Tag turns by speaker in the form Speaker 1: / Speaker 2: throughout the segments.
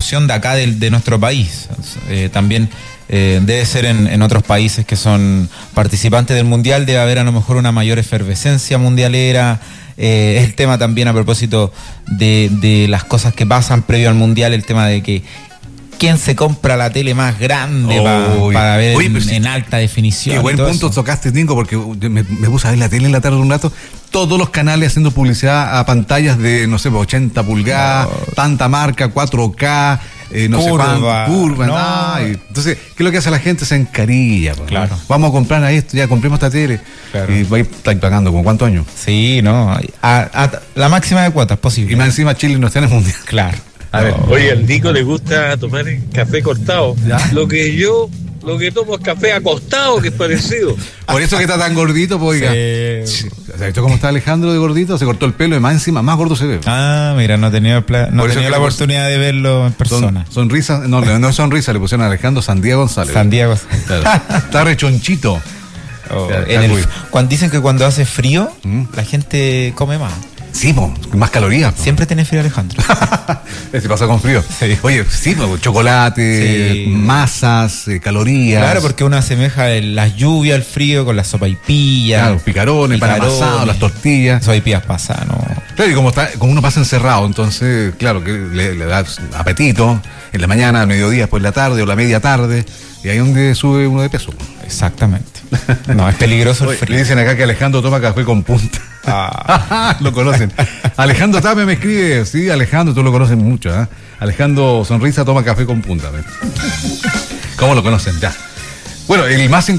Speaker 1: producción de acá de nuestro país. También debe ser en otros países que son participantes del Mundial, debe haber a lo mejor una mayor efervescencia mundialera. El tema también a propósito de las cosas que pasan previo al Mundial, el tema de que quién se compra la tele más grande para ver en alta definición.
Speaker 2: Qué buen punto tocaste, Tinko, porque me puse a ver la tele en la tarde un rato, todos los canales haciendo publicidad a pantallas de, no sé, 80 pulgadas, tanta marca, 4K, no sé cuánto, curva, entonces, ¿qué es lo que hace la gente? Se encarilla.
Speaker 1: Claro. Vamos
Speaker 2: a comprar a esto, ya compremos esta tele. Claro. Y va a estar pagando ¿con cuántos años?
Speaker 1: Sí, no, a la máxima de cuotas posible.
Speaker 2: Y más encima Chile no está en el Mundial.
Speaker 1: Claro.
Speaker 3: A ver. Oye, al Nico le gusta tomar café cortado. ¿Ya? Lo que tomo es café acostado, que es parecido.
Speaker 2: Por eso que está tan gordito, pues, oiga. Sí. ¿Sabes cómo está Alejandro de gordito? Se cortó el pelo y más encima, más gordo se ve.
Speaker 1: Ah, mira, no tenía la oportunidad de verlo en persona.
Speaker 2: Sonrisa, no es sonrisa, le pusieron a Alejandro Sandía González.
Speaker 1: Claro.
Speaker 2: Está rechonchito.
Speaker 1: Cuando dicen que cuando hace frío, la gente come más.
Speaker 2: Sí, más calorías.
Speaker 1: Siempre tiene frío, Alejandro.
Speaker 2: Se pasa con frío. Sí. Oye, sí, chocolate, masas, calorías.
Speaker 1: Claro, porque uno asemeja las lluvias, el frío con la sopaipilla.
Speaker 2: Claro, picarones, pan amasado, las tortillas.
Speaker 1: Sopaipillas pasadas, ¿no?
Speaker 2: Claro, y como uno pasa encerrado, entonces, claro, que le da apetito en la mañana, al mediodía, después en la tarde o la media tarde. Y ahí es donde sube uno de peso.
Speaker 1: Exactamente. No, es peligroso el frío.
Speaker 2: Le dicen acá que Alejandro toma café con punta. Lo conocen. Alejandro Tapia me escribe, sí, Alejandro, tú lo conoces mucho, ¿eh? Alejandro Sonrisa toma café con punta. ¿Cómo lo conocen? Ya. Bueno, el más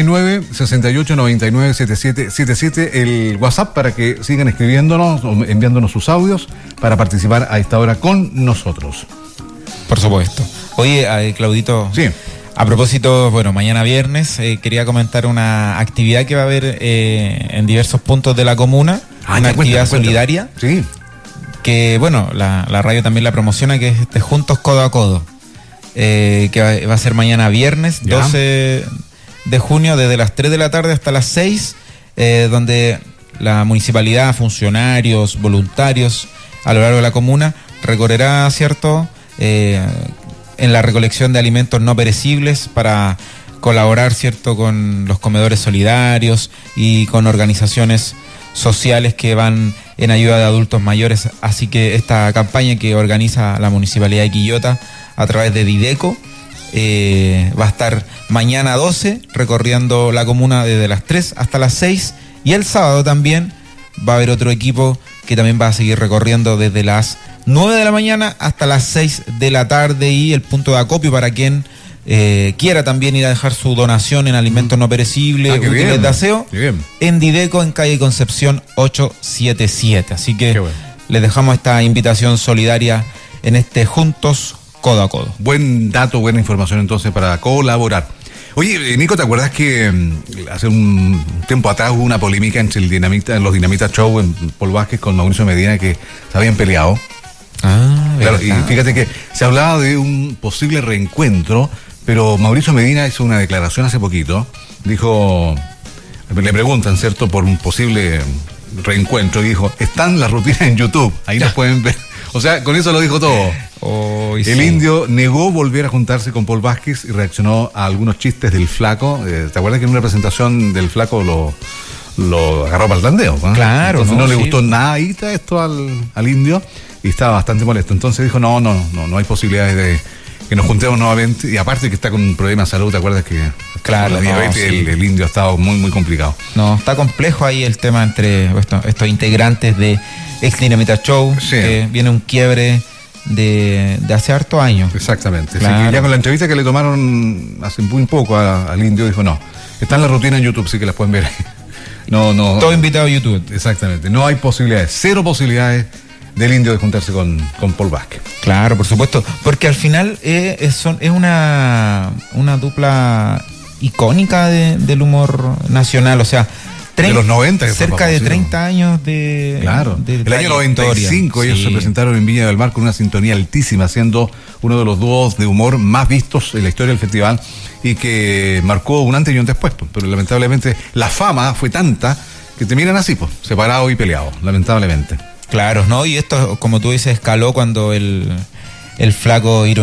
Speaker 2: 569-6899-7777, el WhatsApp para que sigan escribiéndonos o enviándonos sus audios para participar a esta hora con nosotros.
Speaker 1: Por supuesto. Oye, Claudito.
Speaker 2: Sí.
Speaker 1: A propósito, bueno, mañana viernes quería comentar una actividad que va a haber en diversos puntos de la comuna, una actividad solidaria.
Speaker 2: Sí.
Speaker 1: Que, bueno, la radio también la promociona, que es de Juntos Codo a Codo, que va a ser mañana viernes, ¿ya? 12 de junio, desde las 3 de la tarde hasta las 6, donde la municipalidad, funcionarios, voluntarios a lo largo de la comuna recorrerá, ¿cierto?, en la recolección de alimentos no perecibles para colaborar, ¿cierto?, con los comedores solidarios y con organizaciones sociales que van en ayuda de adultos mayores. Así que esta campaña que organiza la Municipalidad de Quillota a través de Dideco va a estar mañana 12 recorriendo la comuna desde las 3 hasta las 6, y el sábado también va a haber otro equipo que también va a seguir recorriendo desde las 9 de la mañana hasta las 6 de la tarde, y el punto de acopio para quien quiera también ir a dejar su donación en alimentos no perecibles, útiles de aseo, en Dideco, en calle Concepción 877. Así que les dejamos esta invitación solidaria en este Juntos Codo a Codo.
Speaker 2: Buen dato, buena información entonces para colaborar. Oye, Nico, ¿te acuerdas que hace un tiempo atrás hubo una polémica entre los Dinamita Show en Paul Vázquez con Mauricio Medina, que se habían peleado? Claro, y fíjate que se hablaba de un posible reencuentro, pero Mauricio Medina hizo una declaración hace poquito. Dijo, le preguntan, ¿cierto?, por un posible reencuentro, y dijo, están las rutinas en YouTube, ahí las pueden ver. O sea, con eso lo dijo todo. El Indio negó volver a juntarse con Paul Vázquez y reaccionó a algunos chistes del Flaco. ¿Te acuerdas que en una presentación del Flaco lo agarró para el tandeo?
Speaker 1: Claro.
Speaker 2: Entonces no le gustó nada esto al Indio, y estaba bastante molesto. Entonces dijo, no hay posibilidades de que nos juntemos nuevamente, y aparte que está con un problema de salud. ¿Te acuerdas que
Speaker 1: claro,
Speaker 2: el Indio ha estado muy, muy complicado?
Speaker 1: No, está complejo ahí el tema entre estos integrantes de Ex Dinamita Show, que viene un quiebre de hace hartos años.
Speaker 2: Exactamente.
Speaker 1: Claro.
Speaker 2: Así que ya con la entrevista que le tomaron hace muy poco al Indio, dijo, están las rutinas en YouTube, sí que las pueden ver ahí. No.
Speaker 1: Todo invitado a YouTube.
Speaker 2: Exactamente. No hay posibilidades, cero posibilidades del Indio de juntarse con Paul Vázquez.
Speaker 1: Claro, por supuesto, porque al final es una dupla icónica del humor nacional, o sea,
Speaker 2: de los 90,
Speaker 1: cerca de 30 años de...
Speaker 2: Claro, el año 95 ellos se presentaron en Viña del Mar con una sintonía altísima, siendo uno de los dúos de humor más vistos en la historia del festival, y que marcó un antes y un después, pero lamentablemente la fama fue tanta que terminan así, separados y peleados, lamentablemente.
Speaker 1: Claro, ¿no? Y esto, como tú dices, escaló cuando el Flaco